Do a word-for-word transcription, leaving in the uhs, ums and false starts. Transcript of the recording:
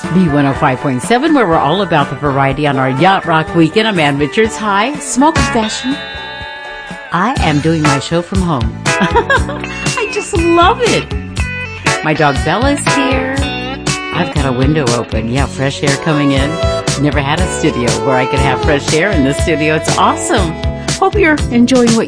B one oh five point seven, where we're all about the variety on our Yacht Rock weekend. I'm Ann Richards. Hi, Smoker's Fashion. I am doing my show from home. I just love it. My dog Bella's here. I've got a window open. Yeah, fresh air coming in. Never had a studio where I could have fresh air in the studio. It's awesome. Hope you're enjoying what